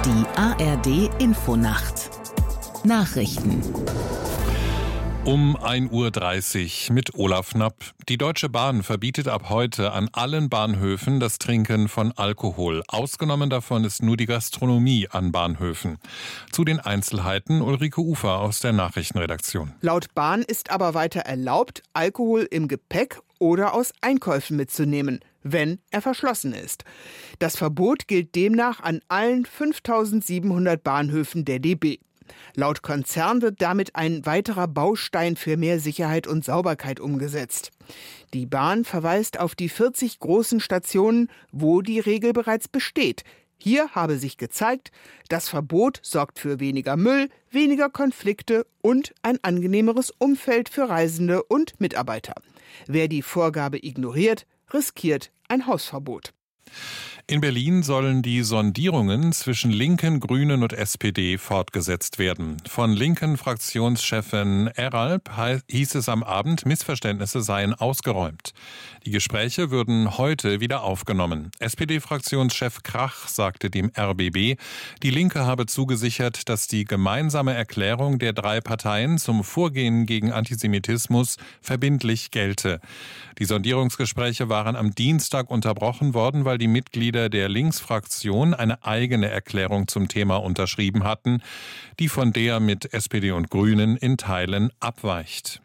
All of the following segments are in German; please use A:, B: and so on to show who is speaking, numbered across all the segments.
A: Die ARD-Infonacht. Nachrichten.
B: Um 1:30 Uhr mit Olaf Knapp. Die Deutsche Bahn verbietet ab heute an allen Bahnhöfen das Trinken von Alkohol. Ausgenommen davon ist nur die Gastronomie an Bahnhöfen. Zu den Einzelheiten Ulrike Ufer aus der Nachrichtenredaktion.
C: Laut Bahn ist aber weiter erlaubt, Alkohol im Gepäck oder aus Einkäufen mitzunehmen, wenn er verschlossen ist. Das Verbot gilt demnach an allen 5.700 Bahnhöfen der DB. Laut Konzern wird damit ein weiterer Baustein für mehr Sicherheit und Sauberkeit umgesetzt. Die Bahn verweist auf die 40 großen Stationen, wo die Regel bereits besteht. Hier habe sich gezeigt, das Verbot sorgt für weniger Müll, weniger Konflikte und ein angenehmeres Umfeld für Reisende und Mitarbeiter. Wer die Vorgabe ignoriert, riskiert ein Hausverbot.
B: In Berlin sollen die Sondierungen zwischen Linken, Grünen und SPD fortgesetzt werden. Von linken Fraktionschefin Eralp hieß es am Abend, Missverständnisse seien ausgeräumt. Die Gespräche würden heute wieder aufgenommen. SPD-Fraktionschef Krach sagte dem RBB, die Linke habe zugesichert, dass die gemeinsame Erklärung der 3 Parteien zum Vorgehen gegen Antisemitismus verbindlich gelte. Die Sondierungsgespräche waren am Dienstag unterbrochen worden, weil die Mitglieder der Linksfraktion eine eigene Erklärung zum Thema unterschrieben hatten, die von der mit SPD und Grünen in Teilen abweicht.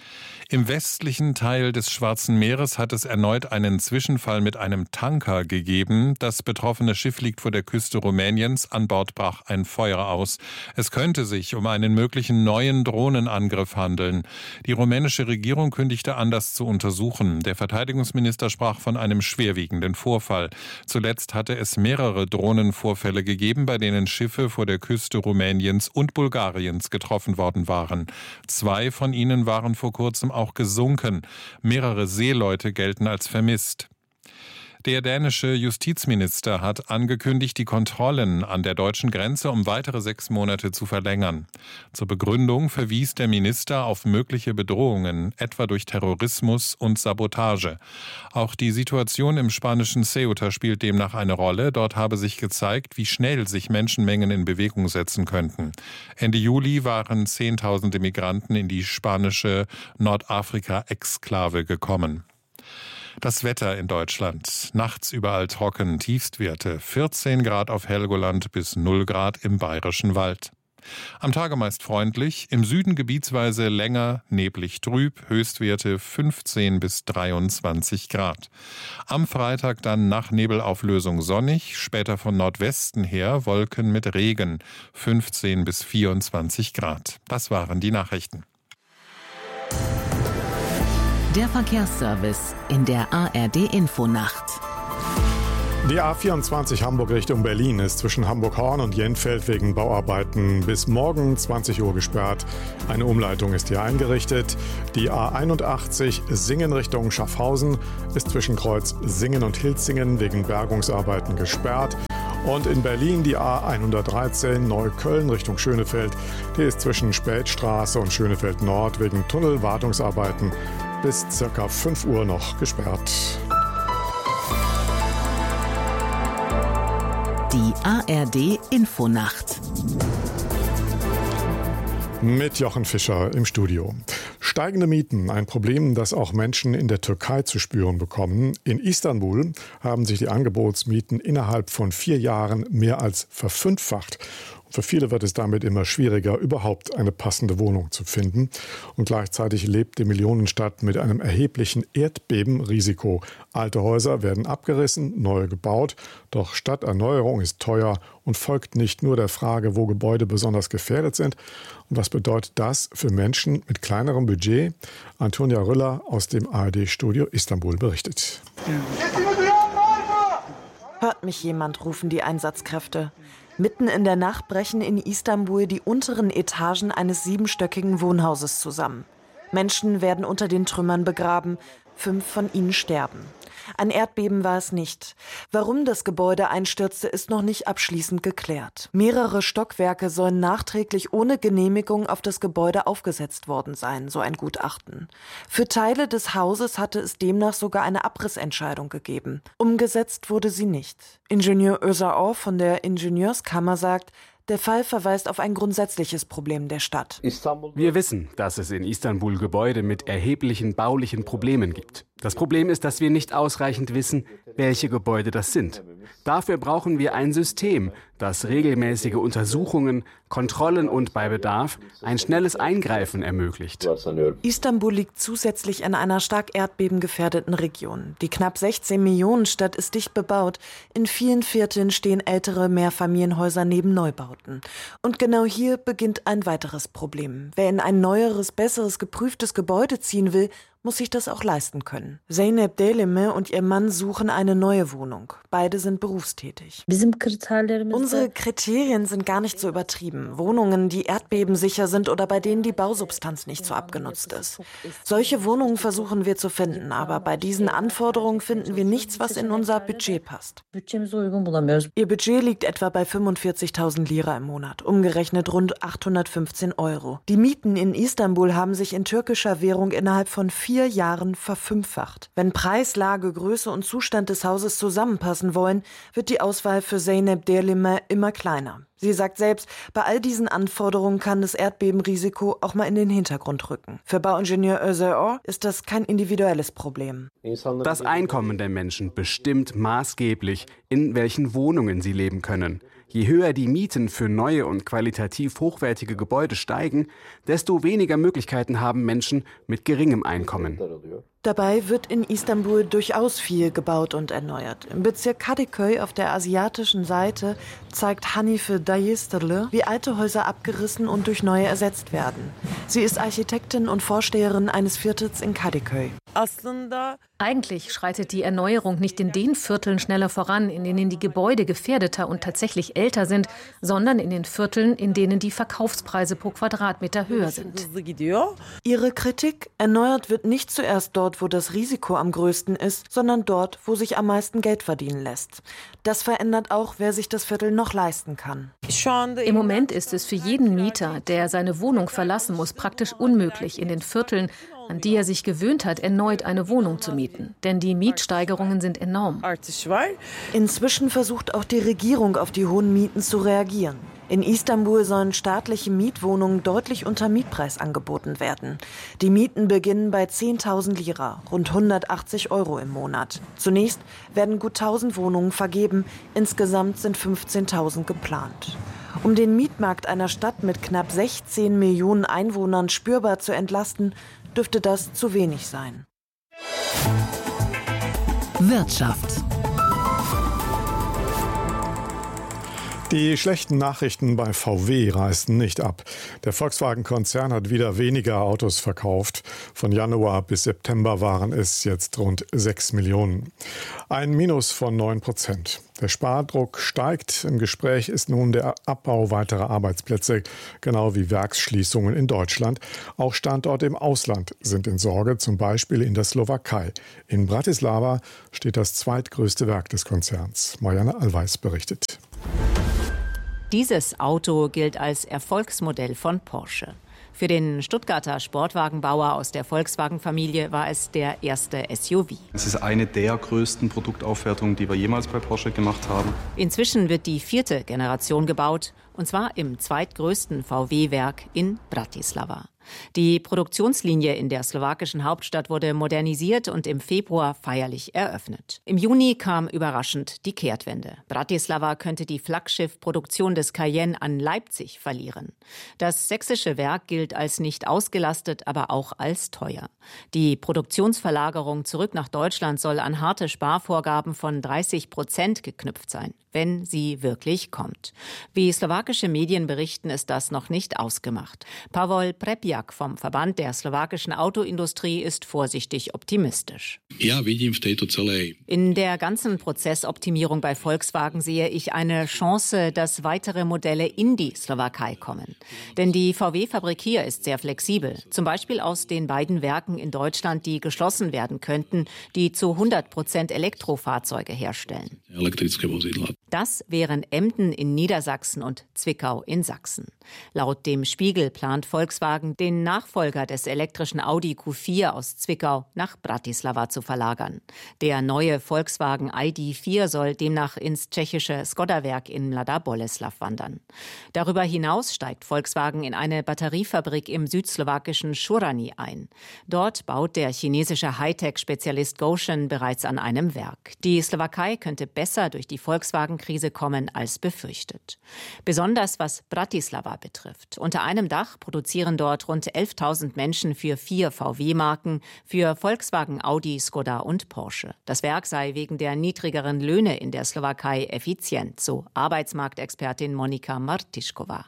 B: Im westlichen Teil des Schwarzen Meeres hat es erneut einen Zwischenfall mit einem Tanker gegeben. Das betroffene Schiff liegt vor der Küste Rumäniens. An Bord brach ein Feuer aus. Es könnte sich um einen möglichen neuen Drohnenangriff handeln. Die rumänische Regierung kündigte an, das zu untersuchen. Der Verteidigungsminister sprach von einem schwerwiegenden Vorfall. Zuletzt hatte es mehrere Drohnenvorfälle gegeben, bei denen Schiffe vor der Küste Rumäniens und Bulgariens getroffen worden waren. 2 von ihnen waren vor kurzem auch gesunken. Mehrere Seeleute gelten als vermisst. Der dänische Justizminister hat angekündigt, die Kontrollen an der deutschen Grenze um weitere 6 Monate zu verlängern. Zur Begründung verwies der Minister auf mögliche Bedrohungen, etwa durch Terrorismus und Sabotage. Auch die Situation im spanischen Ceuta spielt demnach eine Rolle. Dort habe sich gezeigt, wie schnell sich Menschenmengen in Bewegung setzen könnten. Ende Juli waren Zehntausende Migranten in die spanische Nordafrika-Exklave gekommen. Das Wetter in Deutschland. Nachts überall trocken, Tiefstwerte 14 Grad auf Helgoland bis 0 Grad im Bayerischen Wald. Am Tage meist freundlich, im Süden gebietsweise länger neblig trüb, Höchstwerte 15 bis 23 Grad. Am Freitag dann nach Nebelauflösung sonnig, später von Nordwesten her Wolken mit Regen, 15 bis 24 Grad. Das waren die Nachrichten.
A: Der Verkehrsservice in der ARD-Infonacht.
D: Die A24 Hamburg Richtung Berlin ist zwischen Hamburg-Horn und Jenfeld wegen Bauarbeiten bis morgen 20 Uhr gesperrt. Eine Umleitung ist hier eingerichtet. Die A81 Singen Richtung Schaffhausen ist zwischen Kreuz Singen und Hilzingen wegen Bergungsarbeiten gesperrt. Und in Berlin die A113 Neukölln Richtung Schönefeld. Die ist zwischen Spätstraße und Schönefeld Nord wegen Tunnelwartungsarbeiten bis ca. 5 Uhr noch gesperrt.
A: Die ARD-Infonacht.
D: Mit Jochen Fischer im Studio. Steigende Mieten, ein Problem, das auch Menschen in der Türkei zu spüren bekommen. In Istanbul haben sich die Angebotsmieten innerhalb von 4 Jahren mehr als verfünffacht. Für viele wird es damit immer schwieriger, überhaupt eine passende Wohnung zu finden. Und gleichzeitig lebt die Millionenstadt mit einem erheblichen Erdbebenrisiko. Alte Häuser werden abgerissen, neue gebaut. Doch Stadterneuerung ist teuer und folgt nicht nur der Frage, wo Gebäude besonders gefährdet sind. Und was bedeutet das für Menschen mit kleinerem Budget? Antonia Rüller aus dem ARD-Studio Istanbul berichtet.
E: Hört mich jemand, rufen die Einsatzkräfte. Mitten in der Nacht brechen in Istanbul die unteren Etagen eines 7-stöckigen Wohnhauses zusammen. Menschen werden unter den Trümmern begraben, 5 von ihnen sterben. Ein Erdbeben war es nicht. Warum das Gebäude einstürzte, ist noch nicht abschließend geklärt. Mehrere Stockwerke sollen nachträglich ohne Genehmigung auf das Gebäude aufgesetzt worden sein, so ein Gutachten. Für Teile des Hauses hatte es demnach sogar eine Abrissentscheidung gegeben. Umgesetzt wurde sie nicht. Ingenieur Özaor von der Ingenieurskammer sagt, der Fall verweist auf ein grundsätzliches Problem der Stadt.
F: Wir wissen, dass es in Istanbul Gebäude mit erheblichen baulichen Problemen gibt. Das Problem ist, dass wir nicht ausreichend wissen, welche Gebäude das sind. Dafür brauchen wir ein System, das regelmäßige Untersuchungen, Kontrollen und bei Bedarf ein schnelles Eingreifen ermöglicht.
E: Istanbul liegt zusätzlich in einer stark erdbebengefährdeten Region. Die knapp 16 Millionen Stadt ist dicht bebaut. In vielen Vierteln stehen ältere Mehrfamilienhäuser neben Neubauten. Und genau hier beginnt ein weiteres Problem. Wer in ein neueres, besseres, geprüftes Gebäude ziehen will, muss sich das auch leisten können. Zeynep Delime und ihr Mann suchen eine neue Wohnung. Beide sind berufstätig. Unsere Kriterien sind gar nicht so übertrieben. Wohnungen, die erdbebensicher sind oder bei denen die Bausubstanz nicht so abgenutzt ist. Solche Wohnungen versuchen wir zu finden, aber bei diesen Anforderungen finden wir nichts, was in unser Budget passt. Ihr Budget liegt etwa bei 45.000 Lira im Monat, umgerechnet rund 815 €. Die Mieten in Istanbul haben sich in türkischer Währung innerhalb von 4 Jahren verfünffacht. Wenn Preis, Lage, Größe und Zustand des Hauses zusammenpassen wollen, wird die Auswahl für Zeynep Delime immer kleiner. Sie sagt selbst, bei all diesen Anforderungen kann das Erdbebenrisiko auch mal in den Hintergrund rücken. Für Bauingenieur Özaor ist das kein individuelles Problem.
F: Das Einkommen der Menschen bestimmt maßgeblich, in welchen Wohnungen sie leben können. Je höher die Mieten für neue und qualitativ hochwertige Gebäude steigen, desto weniger Möglichkeiten haben Menschen mit geringem Einkommen.
E: Dabei wird in Istanbul durchaus viel gebaut und erneuert. Im Bezirk Kadıköy auf der asiatischen Seite zeigt Hanife Dayesterle, wie alte Häuser abgerissen und durch neue ersetzt werden. Sie ist Architektin und Vorsteherin eines Viertels in Kadıköy.
G: Eigentlich schreitet die Erneuerung nicht in den Vierteln schneller voran, in denen die Gebäude gefährdeter und tatsächlich älter sind, sondern in den Vierteln, in denen die Verkaufspreise pro Quadratmeter höher sind.
E: Ihre Kritik: Erneuert wird nicht zuerst dort, wo das Risiko am größten ist, sondern dort, wo sich am meisten Geld verdienen lässt. Das verändert auch, wer sich das Viertel noch leisten kann.
G: Im Moment ist es für jeden Mieter, der seine Wohnung verlassen muss, praktisch unmöglich, in den Vierteln, an die er sich gewöhnt hat, erneut eine Wohnung zu mieten. Denn die Mietsteigerungen sind enorm.
E: Inzwischen versucht auch die Regierung auf die hohen Mieten zu reagieren. In Istanbul sollen staatliche Mietwohnungen deutlich unter Mietpreis angeboten werden. Die Mieten beginnen bei 10.000 Lira, rund 180 € im Monat. Zunächst werden gut 1.000 Wohnungen vergeben, insgesamt sind 15.000 geplant. Um den Mietmarkt einer Stadt mit knapp 16 Millionen Einwohnern spürbar zu entlasten, dürfte das zu wenig sein.
A: Wirtschaft.
D: Die schlechten Nachrichten bei VW reißen nicht ab. Der Volkswagen-Konzern hat wieder weniger Autos verkauft. Von Januar bis September waren es jetzt rund 6 Millionen. Ein Minus von 9%. Der Spardruck steigt. Im Gespräch ist nun der Abbau weiterer Arbeitsplätze, genau wie Werksschließungen in Deutschland. Auch Standorte im Ausland sind in Sorge, zum Beispiel in der Slowakei. In Bratislava steht das zweitgrößte Werk des Konzerns. Marianne Allweis berichtet.
H: Dieses Auto gilt als Erfolgsmodell von Porsche. Für den Stuttgarter Sportwagenbauer aus der Volkswagen-Familie war es der erste SUV.
I: Es ist eine der größten Produktaufwertungen, die wir jemals bei Porsche gemacht haben.
H: Inzwischen wird die 4. Generation gebaut, und zwar im zweitgrößten VW-Werk in Bratislava. Die Produktionslinie in der slowakischen Hauptstadt wurde modernisiert und im Februar feierlich eröffnet. Im Juni kam überraschend die Kehrtwende. Bratislava könnte die Flaggschiff-Produktion des Cayenne an Leipzig verlieren. Das sächsische Werk gilt als nicht ausgelastet, aber auch als teuer. Die Produktionsverlagerung zurück nach Deutschland soll an harte Sparvorgaben von 30% geknüpft sein, wenn sie wirklich kommt. Wie slowakische Medien berichten, ist das noch nicht ausgemacht. Pavol Prepia Kobiak vom Verband der slowakischen Autoindustrie ist vorsichtig optimistisch. In der ganzen Prozessoptimierung bei Volkswagen sehe ich eine Chance, dass weitere Modelle in die Slowakei kommen. Denn die VW-Fabrik hier ist sehr flexibel. Zum Beispiel aus den beiden Werken in Deutschland, die geschlossen werden könnten, die zu 100% Elektrofahrzeuge herstellen. Das wären Emden in Niedersachsen und Zwickau in Sachsen. Laut dem Spiegel plant Volkswagen, den Nachfolger des elektrischen Audi Q4 aus Zwickau nach Bratislava zu verlagern. Der neue Volkswagen ID.4 soll demnach ins tschechische Skoda-Werk in Mladá Boleslav wandern. Darüber hinaus steigt Volkswagen in eine Batteriefabrik im südslowakischen Šurany ein. Dort baut der chinesische Hightech-Spezialist Gotion bereits an einem Werk. Die Slowakei könnte besser durch die Volkswagen-Krise kommen als befürchtet. Besonders was Bratislava betrifft. Unter einem Dach produzieren dort rund 11.000 Menschen für 4 VW-Marken, für Volkswagen, Audi, Skoda und Porsche. Das Werk sei wegen der niedrigeren Löhne in der Slowakei effizient, so Arbeitsmarktexpertin Monika Martišková.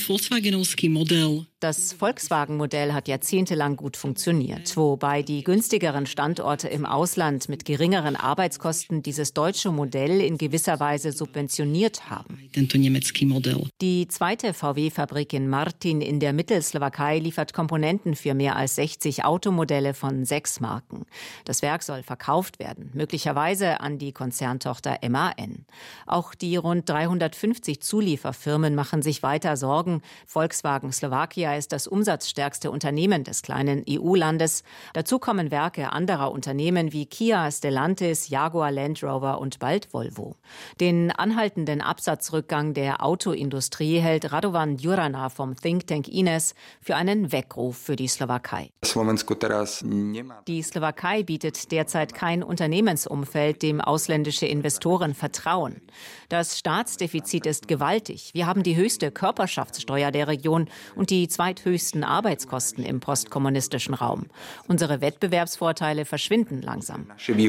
H: Das Volkswagen-Modell hat jahrzehntelang gut funktioniert, wobei die günstigeren Standorte im Ausland mit geringeren Arbeitskosten dieses deutsche Modell in gewisser Weise subventioniert haben. Die zweite VW-Fabrik in Martin in der Mittelslowakei liefert Komponenten für mehr als 60 Automodelle von 6 Marken. Das Werk soll verkauft werden, möglicherweise an die Konzerntochter MAN. Auch die rund 350 Zulieferfirmen machen sich weiter Sorgen. Volkswagen Slowakia ist das umsatzstärkste Unternehmen des kleinen EU-Landes. Dazu kommen Werke anderer Unternehmen wie Kia, Stellantis, Jaguar Land Rover und bald Volvo. Den anhaltenden Absatzrückgang der Autoindustrie hält Radovan Djurana vom Think Tank Ines für einen Weckruf für die Slowakei. Die Slowakei bietet derzeit kein Unternehmensumfeld, dem ausländische Investoren vertrauen. Das Staatsdefizit ist gewaltig. Wir haben die höchste Körperschaftssteuer der Region und die zweithöchsten Arbeitskosten im postkommunistischen Raum. Unsere Wettbewerbsvorteile verschwinden langsam.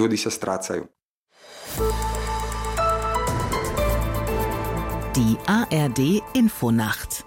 A: Die ARD Infonacht.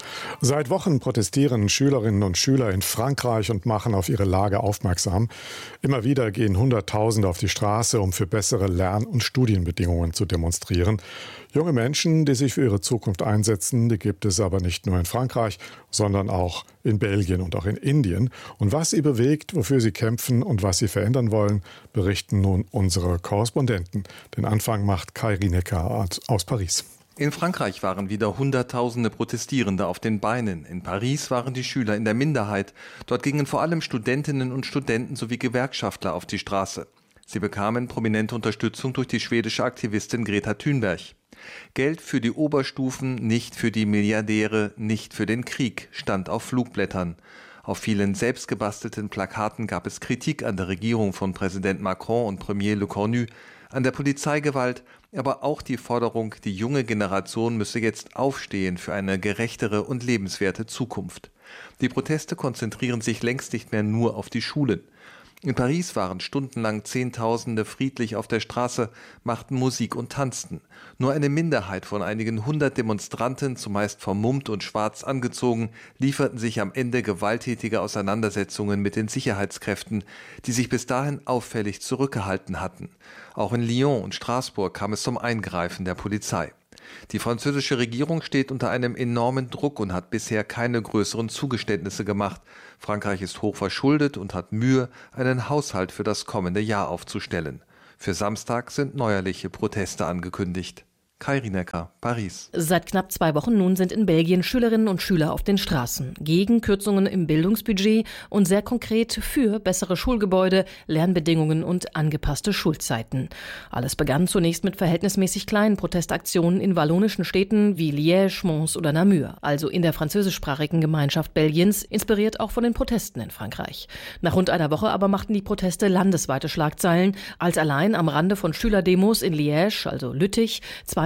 D: Seit Wochen protestieren Schülerinnen und Schüler in Frankreich und machen auf ihre Lage aufmerksam. Immer wieder gehen Hunderttausende auf die Straße, um für bessere Lern- und Studienbedingungen zu demonstrieren. Junge Menschen, die sich für ihre Zukunft einsetzen, die gibt es aber nicht nur in Frankreich, sondern auch in Belgien und auch in Indien. Und was sie bewegt, wofür sie kämpfen und was sie verändern wollen, berichten nun unsere Korrespondenten. Den Anfang macht Kai Rinecker aus Paris.
J: In Frankreich waren wieder Hunderttausende Protestierende auf den Beinen. In Paris waren die Schüler in der Minderheit. Dort gingen vor allem Studentinnen und Studenten sowie Gewerkschaftler auf die Straße. Sie bekamen prominente Unterstützung durch die schwedische Aktivistin Greta Thunberg. Geld für die Oberstufen, nicht für die Milliardäre, nicht für den Krieg, stand auf Flugblättern. Auf vielen selbstgebastelten Plakaten gab es Kritik an der Regierung von Präsident Macron und Premier Le Cornu, an der Polizeigewalt, aber auch die Forderung, die junge Generation müsse jetzt aufstehen für eine gerechtere und lebenswerte Zukunft. Die Proteste konzentrieren sich längst nicht mehr nur auf die Schulen. In Paris waren stundenlang Zehntausende friedlich auf der Straße, machten Musik und tanzten. Nur eine Minderheit von einigen 100 Demonstranten, zumeist vermummt und schwarz angezogen, lieferten sich am Ende gewalttätige Auseinandersetzungen mit den Sicherheitskräften, die sich bis dahin auffällig zurückgehalten hatten. Auch in Lyon und Straßburg kam es zum Eingreifen der Polizei. Die französische Regierung steht unter einem enormen Druck und hat bisher keine größeren Zugeständnisse gemacht. Frankreich ist hoch verschuldet und hat Mühe, einen Haushalt für das kommende Jahr aufzustellen. Für Samstag sind neuerliche Proteste angekündigt. Kai Rinecker, Paris.
K: Seit knapp 2 Wochen nun sind in Belgien Schülerinnen und Schüler auf den Straßen. Gegen Kürzungen im Bildungsbudget und sehr konkret für bessere Schulgebäude, Lernbedingungen und angepasste Schulzeiten. Alles begann zunächst mit verhältnismäßig kleinen Protestaktionen in wallonischen Städten wie Liège, Mons oder Namur, also in der französischsprachigen Gemeinschaft Belgiens, inspiriert auch von den Protesten in Frankreich. Nach rund einer Woche aber machten die Proteste landesweite Schlagzeilen, als allein am Rande von Schülerdemos in Liège, also Lüttich, 2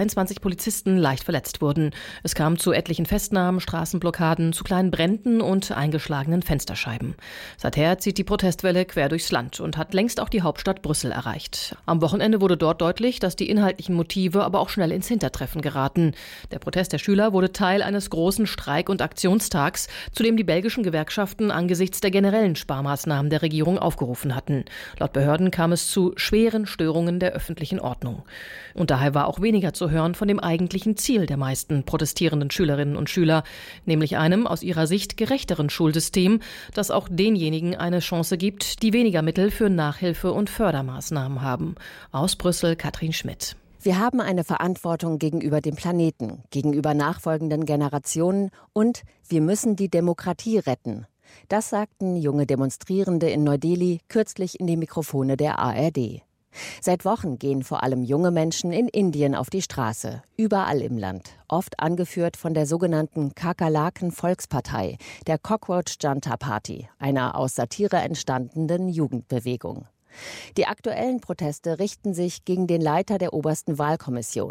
K: 22 Polizisten leicht verletzt wurden. Es kam zu etlichen Festnahmen, Straßenblockaden, zu kleinen Bränden und eingeschlagenen Fensterscheiben. Seither zieht die Protestwelle quer durchs Land und hat längst auch die Hauptstadt Brüssel erreicht. Am Wochenende wurde dort deutlich, dass die inhaltlichen Motive aber auch schnell ins Hintertreffen geraten. Der Protest der Schüler wurde Teil eines großen Streik- und Aktionstags, zu dem die belgischen Gewerkschaften angesichts der generellen Sparmaßnahmen der Regierung aufgerufen hatten. Laut Behörden kam es zu schweren Störungen der öffentlichen Ordnung. Und daher war auch weniger zu hören von dem eigentlichen Ziel der meisten protestierenden Schülerinnen und Schüler, nämlich einem aus ihrer Sicht gerechteren Schulsystem, das auch denjenigen eine Chance gibt, die weniger Mittel für Nachhilfe und Fördermaßnahmen haben. Aus Brüssel, Katrin Schmidt.
L: Wir haben eine Verantwortung gegenüber dem Planeten, gegenüber nachfolgenden Generationen und wir müssen die Demokratie retten. Das sagten junge Demonstrierende in Neu-Delhi kürzlich in die Mikrofone der ARD. Seit Wochen gehen vor allem junge Menschen in Indien auf die Straße, überall im Land, oft angeführt von der sogenannten Kakerlaken-Volkspartei, der Cockroach Janta Party, einer aus Satire entstandenen Jugendbewegung. Die aktuellen Proteste richten sich gegen den Leiter der obersten Wahlkommission.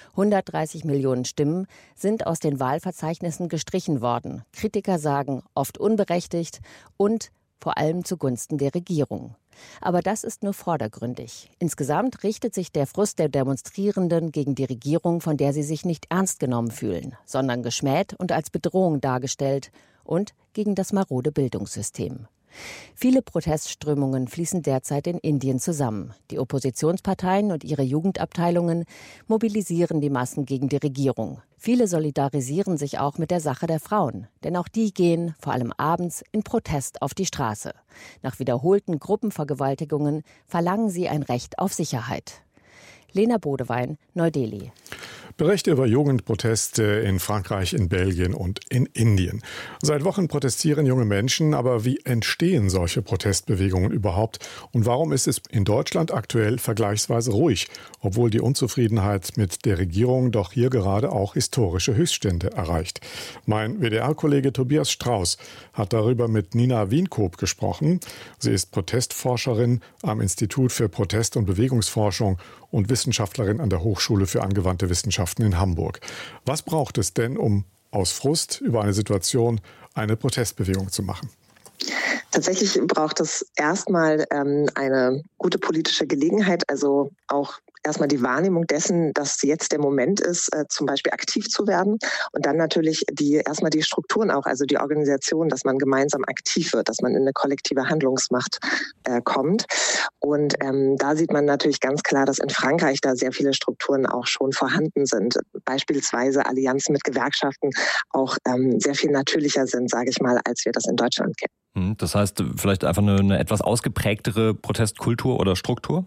L: 130 Millionen Stimmen sind aus den Wahlverzeichnissen gestrichen worden. Kritiker sagen, oft unberechtigt und vor allem zugunsten der Regierung. Aber das ist nur vordergründig. Insgesamt richtet sich der Frust der Demonstrierenden gegen die Regierung, von der sie sich nicht ernst genommen fühlen, sondern geschmäht und als Bedrohung dargestellt und gegen das marode Bildungssystem. Viele Protestströmungen fließen derzeit in Indien zusammen. Die Oppositionsparteien und ihre Jugendabteilungen mobilisieren die Massen gegen die Regierung. Viele solidarisieren sich auch mit der Sache der Frauen, denn auch die gehen, vor allem abends, in Protest auf die Straße. Nach wiederholten Gruppenvergewaltigungen verlangen sie ein Recht auf Sicherheit. Lena Bodewein, Neu-Delhi.
D: Berichte über Jugendproteste in Frankreich, in Belgien und in Indien. Seit Wochen protestieren junge Menschen, aber wie entstehen solche Protestbewegungen überhaupt? Und warum ist es in Deutschland aktuell vergleichsweise ruhig, obwohl die Unzufriedenheit mit der Regierung doch hier gerade auch historische Höchststände erreicht? Mein WDR-Kollege Tobias Strauß hat darüber mit Nina Wienkoop gesprochen. Sie ist Protestforscherin am Institut für Protest- und Bewegungsforschung und Wissenschaftlerin an der Hochschule für angewandte Wissenschaften in Hamburg. Was braucht es denn, um aus Frust über eine Situation eine Protestbewegung zu machen?
M: Tatsächlich braucht es erstmal eine gute politische Gelegenheit, also auch erstmal die Wahrnehmung dessen, dass jetzt der Moment ist, zum Beispiel aktiv zu werden und dann natürlich erstmal die Strukturen auch, also die Organisation, dass man gemeinsam aktiv wird, dass man in eine kollektive Handlungsmacht kommt. Und da sieht man natürlich ganz klar, dass in Frankreich da sehr viele Strukturen auch schon vorhanden sind. Beispielsweise Allianzen mit Gewerkschaften auch sehr viel natürlicher sind, sage ich mal, als wir das in Deutschland kennen.
N: Das heißt, vielleicht einfach eine etwas ausgeprägtere Protestkultur oder Struktur?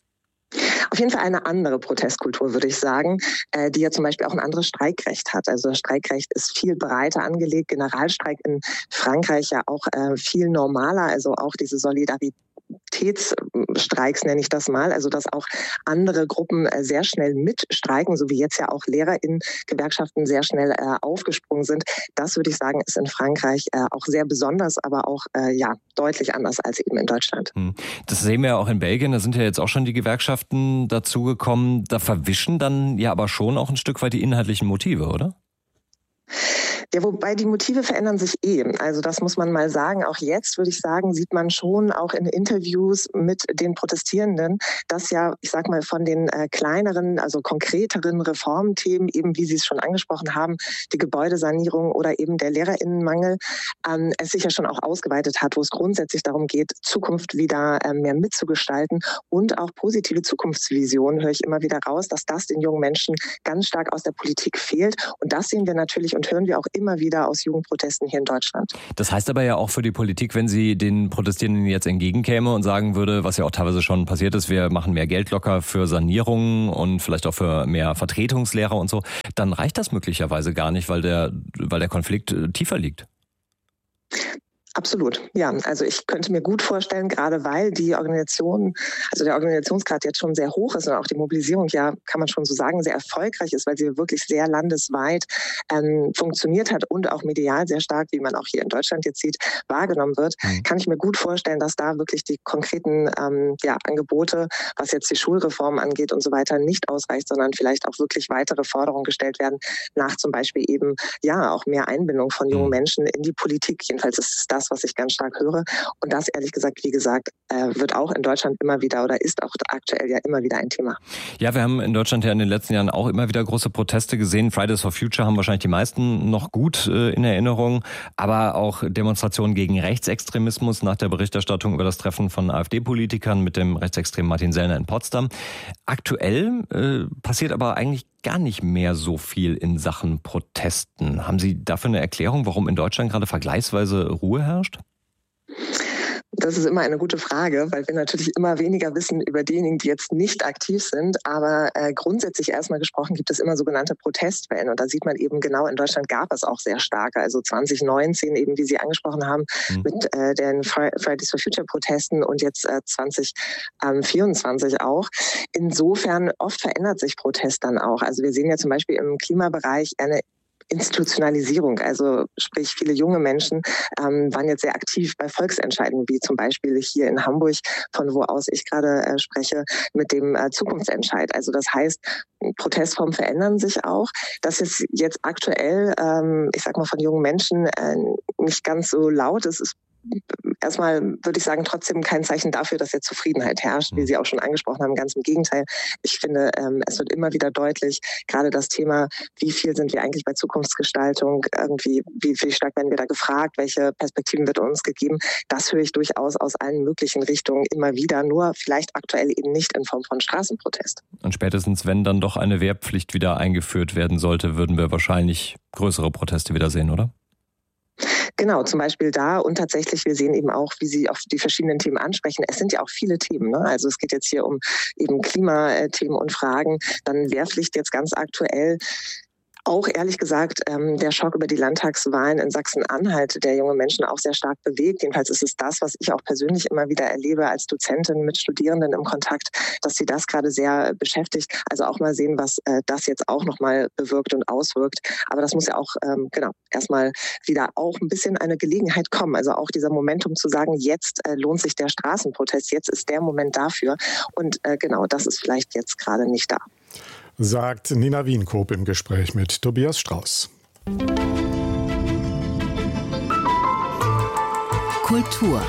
M: Auf jeden Fall eine andere Protestkultur, würde ich sagen, die ja zum Beispiel auch ein anderes Streikrecht hat. Also das Streikrecht ist viel breiter angelegt. Generalstreik in Frankreich ja auch viel normaler, also auch diese Solidaritätsstreiks nenne ich das mal, also dass auch andere Gruppen sehr schnell mitstreiken, so wie jetzt ja auch LehrerInnen-Gewerkschaften sehr schnell aufgesprungen sind. Das würde ich sagen, ist in Frankreich auch sehr besonders, aber auch deutlich anders als eben in Deutschland.
N: Das sehen wir ja auch in Belgien, da sind ja jetzt auch schon die Gewerkschaften dazugekommen. Da verwischen dann ja aber schon auch ein Stück weit die inhaltlichen Motive, oder?
M: Ja, wobei die Motive verändern sich Also das muss man mal sagen. Auch jetzt, würde ich sagen, sieht man schon auch in Interviews mit den Protestierenden, dass ja, ich sag mal, von den kleineren, also konkreteren Reformthemen, eben wie Sie es schon angesprochen haben, die Gebäudesanierung oder eben der LehrerInnenmangel, es sich ja schon auch ausgeweitet hat, wo es grundsätzlich darum geht, Zukunft wieder mehr mitzugestalten und auch positive Zukunftsvisionen, höre ich immer wieder raus, dass das den jungen Menschen ganz stark aus der Politik fehlt. Und das sehen wir natürlich und hören wir auch immer wieder aus Jugendprotesten hier in Deutschland.
N: Das heißt aber ja auch für die Politik, wenn sie den Protestierenden jetzt entgegenkäme und sagen würde, was ja auch teilweise schon passiert ist, wir machen mehr Geld locker für Sanierungen und vielleicht auch für mehr Vertretungslehrer und so, dann reicht das möglicherweise gar nicht, weil der Konflikt tiefer liegt.
M: Absolut, ja. Also ich könnte mir gut vorstellen, gerade weil die Organisation, also der Organisationsgrad jetzt schon sehr hoch ist und auch die Mobilisierung ja, kann man schon so sagen, sehr erfolgreich ist, weil sie wirklich sehr landesweit funktioniert hat und auch medial sehr stark, wie man auch hier in Deutschland jetzt sieht, wahrgenommen wird, kann ich mir gut vorstellen, dass da wirklich die konkreten Angebote, was jetzt die Schulreform angeht und so weiter, nicht ausreicht, sondern vielleicht auch wirklich weitere Forderungen gestellt werden, nach zum Beispiel eben auch mehr Einbindung von jungen Menschen in die Politik. Jedenfalls ist es das, was ich ganz stark höre. Und das, ehrlich gesagt, wie gesagt, wird auch in Deutschland immer wieder oder ist auch aktuell ja immer wieder ein Thema.
N: Ja, wir haben in Deutschland ja in den letzten Jahren auch immer wieder große Proteste gesehen. Fridays for Future haben wahrscheinlich die meisten noch gut in Erinnerung. Aber auch Demonstrationen gegen Rechtsextremismus nach der Berichterstattung über das Treffen von AfD-Politikern mit dem rechtsextremen Martin Sellner in Potsdam. Aktuell passiert aber eigentlich gar nicht mehr so viel in Sachen Protesten. Haben Sie dafür eine Erklärung, warum in Deutschland gerade vergleichsweise Ruhe herrscht?
M: Das ist immer eine gute Frage, weil wir natürlich immer weniger wissen über diejenigen, die jetzt nicht aktiv sind. Aber grundsätzlich erstmal gesprochen gibt es immer sogenannte Protestwellen. Und da sieht man eben genau, in Deutschland gab es auch sehr starke. Also 2019 eben, wie Sie angesprochen haben, mit den Fridays for Future Protesten und jetzt 2024 auch. Insofern oft verändert sich Protest dann auch. Also wir sehen ja zum Beispiel im Klimabereich eine Institutionalisierung, also sprich viele junge Menschen waren jetzt sehr aktiv bei Volksentscheiden, wie zum Beispiel hier in Hamburg, von wo aus ich gerade spreche, mit dem Zukunftsentscheid. Also das heißt, Protestformen verändern sich auch. Das ist jetzt aktuell, ich sag mal, von jungen Menschen nicht ganz so laut. Es ist erstmal, würde ich sagen, trotzdem kein Zeichen dafür, dass jetzt Zufriedenheit herrscht, wie Sie auch schon angesprochen haben. Ganz im Gegenteil. Ich finde, es wird immer wieder deutlich, gerade das Thema, wie viel sind wir eigentlich bei Zukunftsgestaltung, irgendwie, wie stark werden wir da gefragt, welche Perspektiven wird uns gegeben, das höre ich durchaus aus allen möglichen Richtungen immer wieder, nur vielleicht aktuell eben nicht in Form von Straßenprotest.
N: Und spätestens, wenn dann doch eine Wehrpflicht wieder eingeführt werden sollte, würden wir wahrscheinlich größere Proteste wieder sehen, oder?
M: Genau, zum Beispiel da und tatsächlich, wir sehen eben auch, wie Sie auf die verschiedenen Themen ansprechen. Es sind ja auch viele Themen, ne? Also es geht jetzt hier um eben Klimathemen und Fragen, dann Wehrpflicht jetzt ganz aktuell. Auch ehrlich gesagt, der Schock über die Landtagswahlen in Sachsen-Anhalt, der junge Menschen auch sehr stark bewegt. Jedenfalls ist es das, was ich auch persönlich immer wieder erlebe als Dozentin mit Studierenden im Kontakt, dass sie das gerade sehr beschäftigt. Also auch mal sehen, was das jetzt auch nochmal bewirkt und auswirkt. Aber das muss ja auch erstmal wieder auch ein bisschen eine Gelegenheit kommen. Also auch dieser Momentum zu sagen, jetzt lohnt sich der Straßenprotest, jetzt ist der Moment dafür. Und das ist vielleicht jetzt gerade nicht da.
D: Sagt Nina Wienkoop im Gespräch mit Tobias Strauß.
A: Kultur.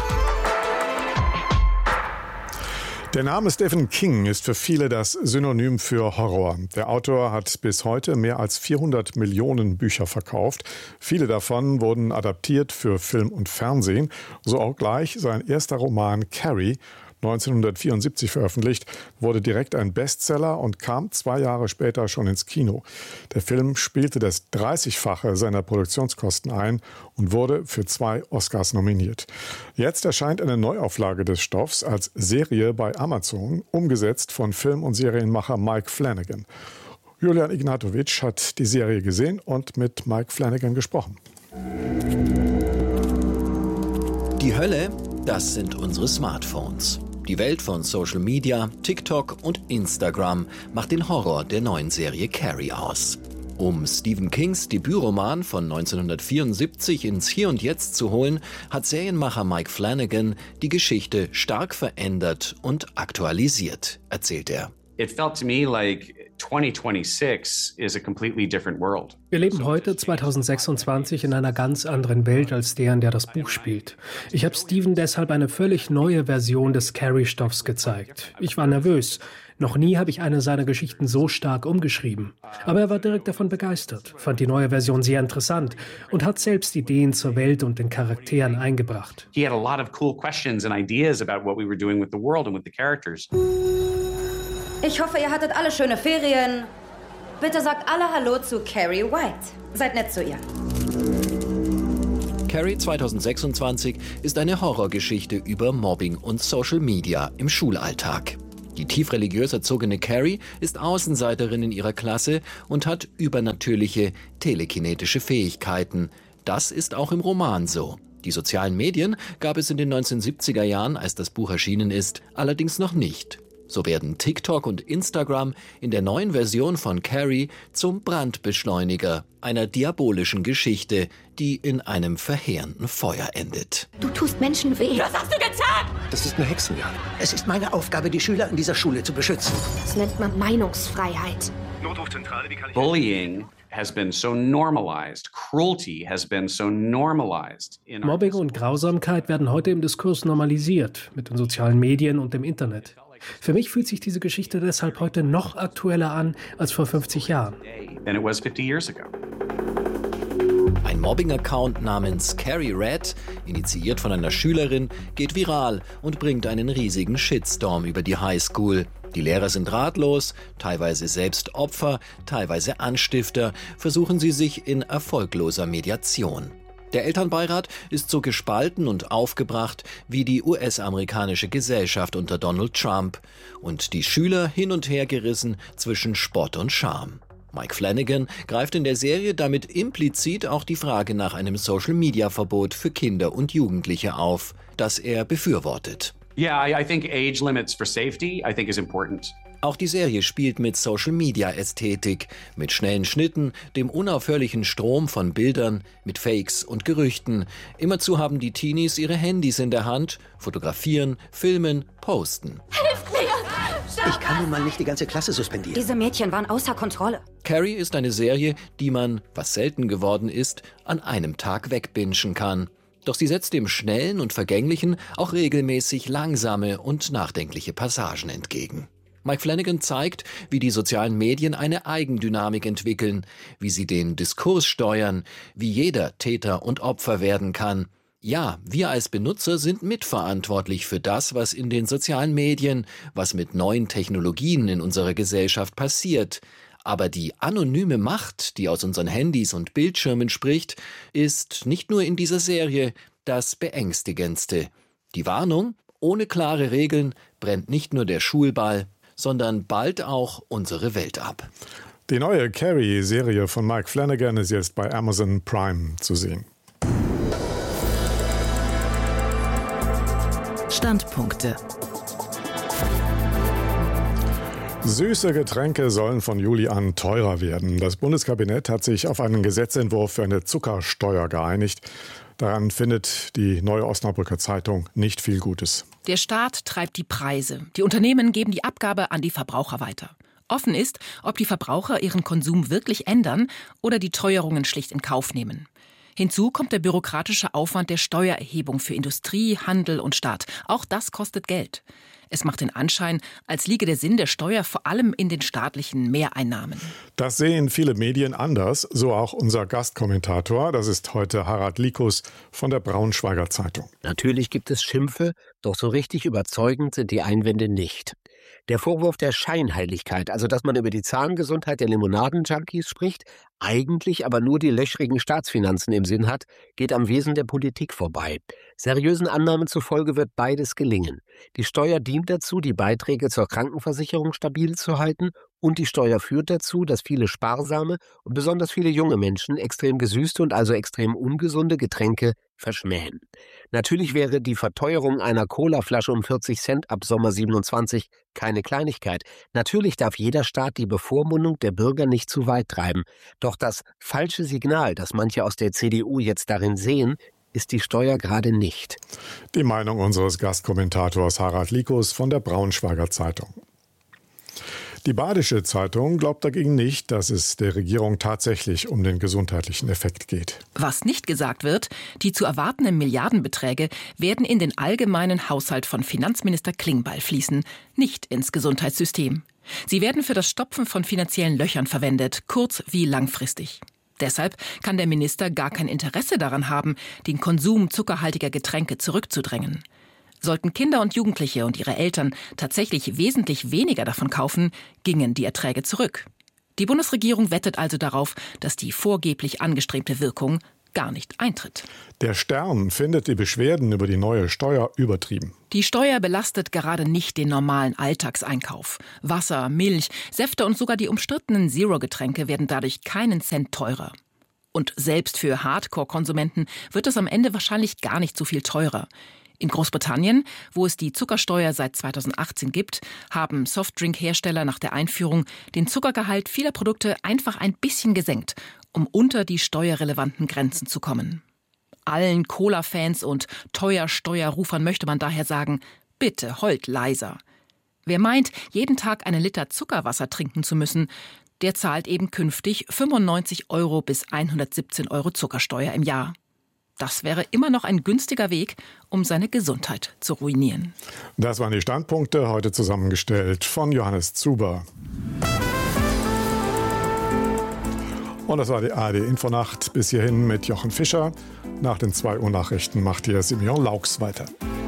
D: Der Name Stephen King ist für viele das Synonym für Horror. Der Autor hat bis heute mehr als 400 Millionen Bücher verkauft. Viele davon wurden adaptiert für Film und Fernsehen. So auch gleich sein erster Roman Carrie, 1974 veröffentlicht, wurde direkt ein Bestseller und kam 2 Jahre später schon ins Kino. Der Film spielte das 30-fache seiner Produktionskosten ein und wurde für 2 Oscars nominiert. Jetzt erscheint eine Neuauflage des Stoffs als Serie bei Amazon, umgesetzt von Film- und Serienmacher Mike Flanagan. Julian Ignatowitsch hat die Serie gesehen und mit Mike Flanagan gesprochen.
O: Die Hölle, das sind unsere Smartphones. Die Welt von Social Media, TikTok und Instagram macht den Horror der neuen Serie Carrie aus. Um Stephen Kings Debütroman von 1974 ins Hier und Jetzt zu holen, hat Serienmacher Mike Flanagan die Geschichte stark verändert und aktualisiert, erzählt er.
P: It felt to me like 2026 is a completely different world.
Q: Wir leben heute, 2026, in einer ganz anderen Welt als der, in der das Buch spielt. Ich habe Stephen deshalb eine völlig neue Version des Carrie-Stoffs gezeigt. Ich war nervös. Noch nie habe ich eine seiner Geschichten so stark umgeschrieben. Aber er war direkt davon begeistert, fand die neue Version sehr interessant und hat selbst Ideen zur Welt und den Charakteren eingebracht.
P: He had a lot of cool questions and ideas about what we were doing with the world and with the characters.
R: Ich hoffe, ihr hattet alle schöne Ferien. Bitte sagt alle Hallo zu Carrie White. Seid nett zu ihr.
O: Carrie 2026 ist eine Horrorgeschichte über Mobbing und Social Media im Schulalltag. Die tief religiös erzogene Carrie ist Außenseiterin in ihrer Klasse und hat übernatürliche telekinetische Fähigkeiten. Das ist auch im Roman so. Die sozialen Medien gab es in den 1970er Jahren, als das Buch erschienen ist, allerdings noch nicht. So werden TikTok und Instagram in der neuen Version von Carrie zum Brandbeschleuniger einer diabolischen Geschichte, die in einem verheerenden Feuer endet.
S: Du tust Menschen weh.
T: Was hast du getan?
U: Das ist eine Hexenjagd. Es ist meine Aufgabe, die Schüler in dieser Schule zu beschützen.
S: Das nennt man Meinungsfreiheit.
P: Notrufzentrale, wie kann ich... Bullying has been so normalized. Cruelty has been so normalized.
Q: Mobbing und Grausamkeit werden heute im Diskurs normalisiert, mit den sozialen Medien und dem Internet. Für mich fühlt sich diese Geschichte deshalb heute noch aktueller an als vor 50 Jahren.
O: Ein Mobbing-Account namens Carrie Red, initiiert von einer Schülerin, geht viral und bringt einen riesigen Shitstorm über die Highschool. Die Lehrer sind ratlos, teilweise selbst Opfer, teilweise Anstifter, versuchen sie sich in erfolgloser Mediation. Der Elternbeirat ist so gespalten und aufgebracht wie die US-amerikanische Gesellschaft unter Donald Trump und die Schüler hin und her gerissen zwischen Spott und Scham. Mike Flanagan greift in der Serie damit implizit auch die Frage nach einem Social-Media-Verbot für Kinder und Jugendliche auf, das er befürwortet.
P: Yeah, I think age limits for safety, I think is important.
O: Auch die Serie spielt mit Social-Media-Ästhetik, mit schnellen Schnitten, dem unaufhörlichen Strom von Bildern, mit Fakes und Gerüchten. Immerzu haben die Teenies ihre Handys in der Hand, fotografieren, filmen, posten.
S: Hilf mir!
U: Ich kann nun mal nicht die ganze Klasse suspendieren.
R: Diese Mädchen waren außer Kontrolle.
O: Carrie ist eine Serie, die man, was selten geworden ist, an einem Tag wegbingen kann. Doch sie setzt dem Schnellen und Vergänglichen auch regelmäßig langsame und nachdenkliche Passagen entgegen. Mike Flanagan zeigt, wie die sozialen Medien eine Eigendynamik entwickeln, wie sie den Diskurs steuern, wie jeder Täter und Opfer werden kann. Ja, wir als Benutzer sind mitverantwortlich für das, was in den sozialen Medien, was mit neuen Technologien in unserer Gesellschaft passiert. Aber die anonyme Macht, die aus unseren Handys und Bildschirmen spricht, ist nicht nur in dieser Serie das Beängstigendste. Die Warnung: ohne klare Regeln brennt nicht nur der Schulball, sondern bald auch unsere Welt ab.
D: Die neue Carrie-Serie von Mike Flanagan ist jetzt bei Amazon Prime zu sehen.
A: Standpunkte.
D: Süße Getränke sollen von Juli an teurer werden. Das Bundeskabinett hat sich auf einen Gesetzentwurf für eine Zuckersteuer geeinigt. Daran findet die Neue Osnabrücker Zeitung nicht viel Gutes.
V: Der Staat treibt die Preise. Die Unternehmen geben die Abgabe an die Verbraucher weiter. Offen ist, ob die Verbraucher ihren Konsum wirklich ändern oder die Teuerungen schlicht in Kauf nehmen. Hinzu kommt der bürokratische Aufwand der Steuererhebung für Industrie, Handel und Staat. Auch das kostet Geld. Es macht den Anschein, als liege der Sinn der Steuer vor allem in den staatlichen Mehreinnahmen.
D: Das sehen viele Medien anders, so auch unser Gastkommentator. Das ist heute Harald Likus von der Braunschweiger Zeitung.
W: Natürlich gibt es Schimpfe, doch so richtig überzeugend sind die Einwände nicht. Der Vorwurf der Scheinheiligkeit, also dass man über die Zahngesundheit der Limonaden-Junkies spricht, eigentlich aber nur die löchrigen Staatsfinanzen im Sinn hat, geht am Wesen der Politik vorbei. Seriösen Annahmen zufolge wird beides gelingen. Die Steuer dient dazu, die Beiträge zur Krankenversicherung stabil zu halten, und die Steuer führt dazu, dass viele sparsame und besonders viele junge Menschen extrem gesüßte und also extrem ungesunde Getränke verschmähen. Natürlich wäre die Verteuerung einer Colaflasche um 40 Cent ab Sommer 27 keine Kleinigkeit. Natürlich darf jeder Staat die Bevormundung der Bürger nicht zu weit treiben. Doch das falsche Signal, das manche aus der CDU jetzt darin sehen, ist die Steuer gerade nicht.
D: Die Meinung unseres Gastkommentators Harald Likus von der Braunschweiger Zeitung. Die Badische Zeitung glaubt dagegen nicht, dass es der Regierung tatsächlich um den gesundheitlichen Effekt geht.
V: Was nicht gesagt wird, die zu erwartenden Milliardenbeträge werden in den allgemeinen Haushalt von Finanzminister Klingbeil fließen, nicht ins Gesundheitssystem. Sie werden für das Stopfen von finanziellen Löchern verwendet, kurz- wie langfristig. Deshalb kann der Minister gar kein Interesse daran haben, den Konsum zuckerhaltiger Getränke zurückzudrängen. Sollten Kinder und Jugendliche und ihre Eltern tatsächlich wesentlich weniger davon kaufen, gingen die Erträge zurück. Die Bundesregierung wettet also darauf, dass die vorgeblich angestrebte Wirkung gar nicht eintritt.
D: Der Stern findet die Beschwerden über die neue Steuer übertrieben.
V: Die Steuer belastet gerade nicht den normalen Alltagseinkauf. Wasser, Milch, Säfte und sogar die umstrittenen Zero-Getränke werden dadurch keinen Cent teurer. Und selbst für Hardcore-Konsumenten wird es am Ende wahrscheinlich gar nicht so viel teurer. In Großbritannien, wo es die Zuckersteuer seit 2018 gibt, haben Softdrink-Hersteller nach der Einführung den Zuckergehalt vieler Produkte einfach ein bisschen gesenkt, um unter die steuerrelevanten Grenzen zu kommen. Allen Cola-Fans und Teuer-Steuerrufern möchte man daher sagen, bitte heult leiser. Wer meint, jeden Tag einen Liter Zuckerwasser trinken zu müssen, der zahlt eben künftig 95 € bis 117 € Zuckersteuer im Jahr. Das wäre immer noch ein günstiger Weg, um seine Gesundheit zu ruinieren.
D: Das waren die Standpunkte, heute zusammengestellt von Johannes Zuber. Und das war die ARD Infonacht. Bis hierhin mit Jochen Fischer. Nach den 2 Uhr Nachrichten macht hier Simeon Laux weiter.